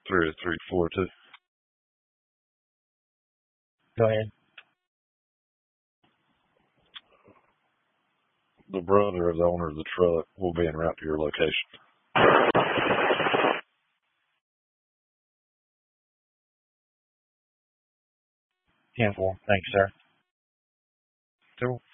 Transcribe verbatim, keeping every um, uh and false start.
three oh three four two. Go ahead. The brother of the owner of the truck will be en route to your location. ten four. Thank you, sir. Cool.